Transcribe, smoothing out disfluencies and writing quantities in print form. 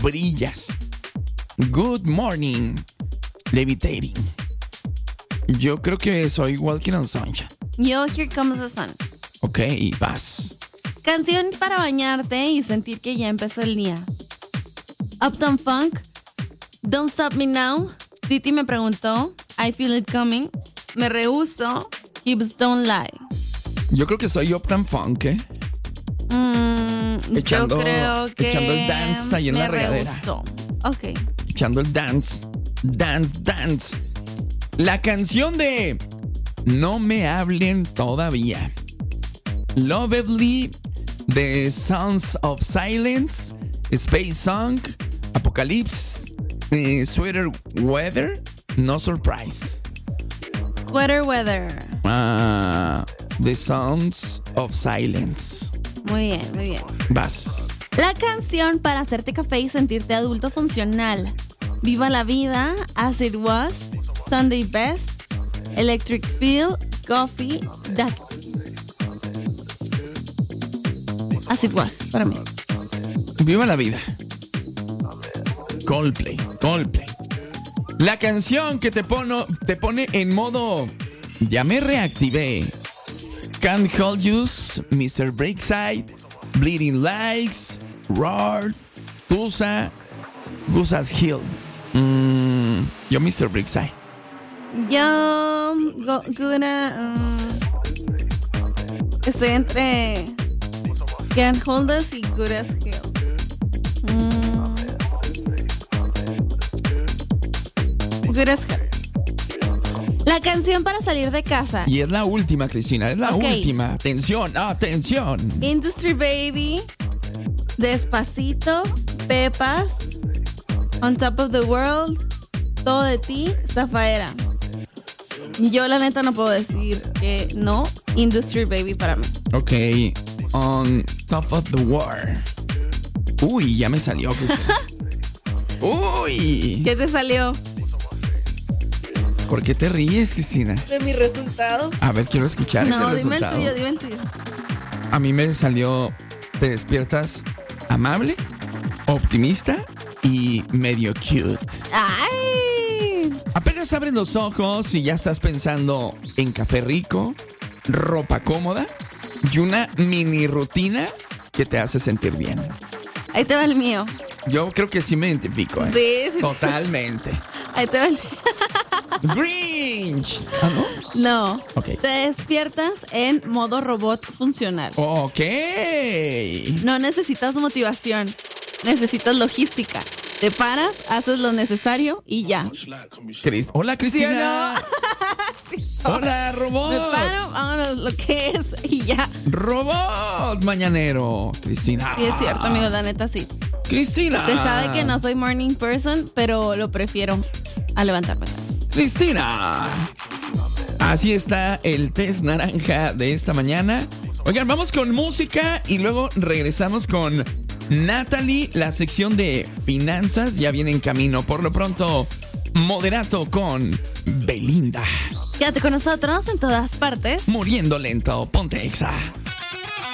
brillas. Good morning, levitating. Yo creo que soy Walking on Sunshine. Yo, Here Comes the Sun. Ok, vas. Canción para bañarte y sentir que ya empezó el día. Uptown Funk, Don't Stop Me Now. Titi me preguntó, I Feel It Coming. Me rehuso, Hips Don't Lie. Yo creo que soy Uptown Funk, ¿eh? Yo creo que echando el dance ahí en la regadera. Rehusó. Ok. Echando el dance. La canción de No me hablen todavía. Lovely, The Sounds of Silence, Space Song, Apocalypse, Sweater Weather, No Surprise. Sweater Weather. The Sounds of Silence. Muy bien, muy bien. Vas. La canción para hacerte café y sentirte adulto funcional. Viva la vida, As It Was, Sunday Best, Electric Feel, Coffee, That. As It Was, para mí. Viva la vida. Coldplay. La canción que te pone en modo ya me reactivé. Can't Hold You, Mr. Breakside, Bleeding Lights, Roar, Tusa, Gusas Hill. Yo Mr. Breakside. Yo estoy entre Can't Hold Us y Good As Hell. Good As Hell. La canción para salir de casa. Y es la última, Cristina, es la última. Atención. Industry Baby, Despacito, Pepas, On Top of the World, Todo de Ti, Zafaera. Yo la neta no puedo decir que no. Industry Baby para mí. Ok, On Top of the World. Uy, ya me salió, Cristina. Uy. ¿Qué te salió? ¿Por qué te ríes, Cristina? De mi resultado. A ver, quiero escuchar ese resultado. No, dime el tuyo. A mí me salió, te despiertas amable, optimista y medio cute. ¡Ay! Apenas abres los ojos y ya estás pensando en café rico, ropa cómoda y una mini rutina que te hace sentir bien. Ahí te va el mío. Yo creo que sí me identifico, ¿eh? Sí. Totalmente. Ahí te va el Grinch. ¿Ah, no? No. Ok. Te despiertas en modo robot funcional. Ok. No necesitas motivación. Necesitas logística. Te paras, haces lo necesario y ya. Hola, Cristina. ¿Sí o no? Sí soy. Hola, robot. Me paro, vámonos, lo que es y ya. Robot mañanero, Cristina. Sí, es cierto, amigo, la neta sí. Cristina. Usted sabe que no soy morning person, pero lo prefiero a levantarme. Cristina. Así está el test naranja de esta mañana. Oigan, vamos con música y luego regresamos con Natalie. La sección de finanzas ya viene en camino. Por lo pronto, Moderato con Belinda. Quédate con nosotros en todas partes. Muriendo lento, ponte Exa.